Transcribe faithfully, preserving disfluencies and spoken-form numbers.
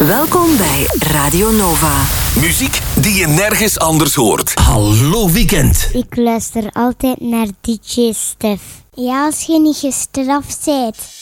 Welkom bij Radio Nova. Muziek die je nergens anders hoort. Hallo weekend. Ik luister altijd naar D J Stef. Ja, als je niet gestraft bent.